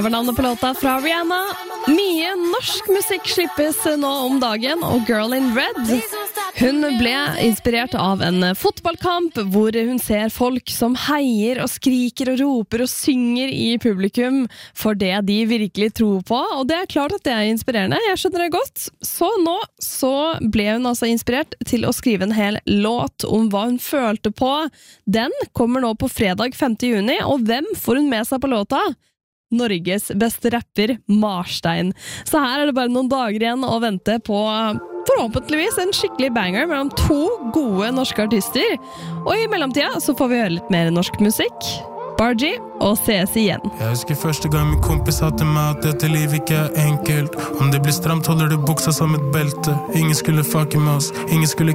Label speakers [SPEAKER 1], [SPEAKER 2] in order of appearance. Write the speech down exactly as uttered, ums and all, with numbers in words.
[SPEAKER 1] Det var navnet på låta fra Rihanna. Mye norsk musikk slippes nå om dagen, og Girl in Red, hun ble inspirert av en fotballkamp hvor hun ser folk som heier og skriker og roper og synger i publikum for det de virkelig tror på, og det er klart at det er inspirerende, jeg skjønner det godt. Så nå så ble hun altså inspirert til å skrive en hel låt om hva hun følte på. Den kommer nå på fredag femte juni, og hvem får hun med seg på låta? Norges beste rapper, Marstein. Så her er det bare noen dager igjen å vente på forhåpentligvis en skikkelig banger mellom to gode norske artister. Og i mellomtida så får vi høre litt mer norsk musikk. Bargy og ses igjen.
[SPEAKER 2] Jeg husker første gang min kompis sa til meg at dette liv ikke er enkelt. Om det blir stramt holder du buksa som et belte. Ingen skulle fucke med oss, ingen skulle